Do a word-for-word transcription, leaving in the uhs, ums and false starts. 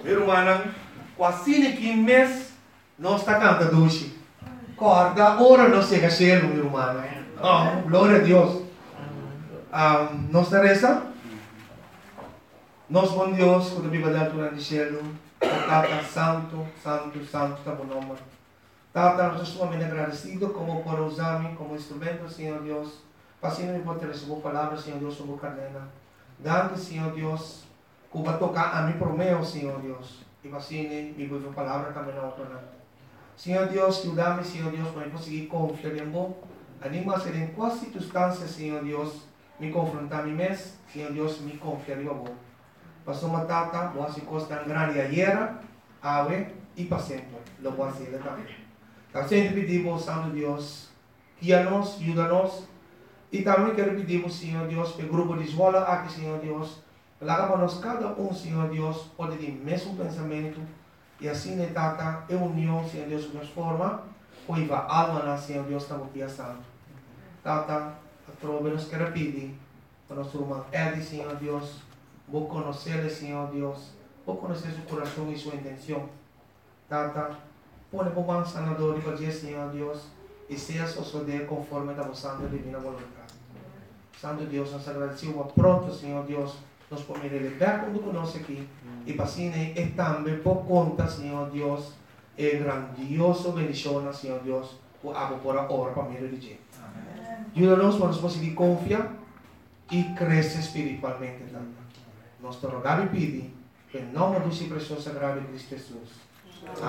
Irmã, quase que mês não está cantando hoje. Corda, ora não chega cielo, meu irmão. Oh, glória a Deus. Um, nossa reza. Nosso bom Deus, quando a Bíblia dá durante o cielo, Tata Santo, Santo, Santo, está bom nome. Tata, nós estamos muito agradecidos como por usar-me como instrumento, Senhor Deus. Passando por ter essa boa palavra, Senhor Deus, sobre a cadena. Dando, Senhor Deus, que vai tocar a mim por meu, Senhor Deus. E assim, me vou a palavra também na outra. Senhor Deus, ajuda-me, Senhor Deus, para eu conseguir confiar em você. Anima a ser em qual circunstância, Senhor Deus, me confrontar a mim mesmo, Senhor Deus, me confiar em você. Passou uma tata, boa se costa grande ayer, ave e para sempre. Lo voy a hacer também. Então, sempre pedimos, Santo Deus, guia-nos, ajuda-nos. E também quero pedir, Senhor Deus, para o grupo de escola aqui, Senhor Deus, para que nós, cada um, Senhor Deus, pode ter o mesmo pensamento. E assim, né, tata, é união, Senhor Deus, nos forma, pois a alma, Senhor Deus, está aqui a santo. Tata, a trova nos quer pedir, para nosso irmão Eddie, Senhor Deus, vou conhecer, Senhor Deus, vou conhecer seu coração e sua intenção. Tata, põe para o sanador e para dizer, Senhor Deus, e seja suceder conforme a vossa santa divina vontade. Santo Deus, nós agradecemos pronto, Senhor Deus, nos podemos levar quando conosco aqui. E para assim, é também por conta, Senhor Deus, é grandioso bendição, Senhor Deus, o água por a hora para mim religião. Ajuda-nos para nós conseguir confiar e crescer espiritualmente. Nós te rogamos e pedimos, em nome do seu precioso sagrado Cristo Jesus.